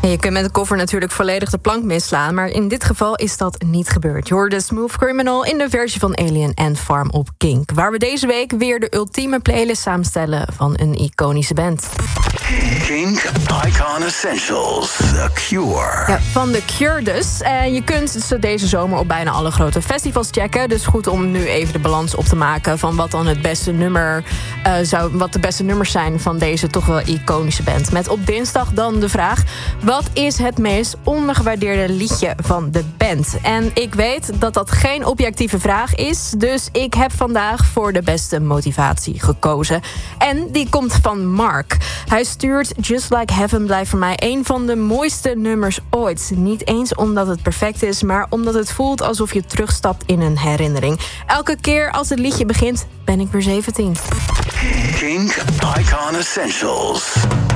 En je kunt met de koffer natuurlijk volledig de plank misslaan, maar in dit geval is dat niet gebeurd. Je hoorde Smooth Criminal in de versie van Alien en Farm op Kink, waar we deze week weer de ultieme playlist samenstellen van een iconische band. Kink Icon Essentials, The Cure. Ja, van The Cure dus. Je kunt ze deze zomer op bijna alle grote festivals checken. Dus goed om nu even de balans op te maken van wat dan het beste nummer wat de beste nummers zijn van deze toch wel iconische band. Met op dinsdag dan de vraag: wat is het meest ondergewaardeerde liedje van de band? En ik weet dat dat geen objectieve vraag is, dus ik heb vandaag voor de beste motivatie gekozen. En die komt van Mark. Hij stuurt Just Like Heaven blijft voor mij een van de mooiste nummers ooit. Niet eens omdat het perfect is, maar omdat het voelt alsof je terugstapt in een herinnering. Elke keer als het liedje begint, ben ik weer 17. Kink Icon Essentials.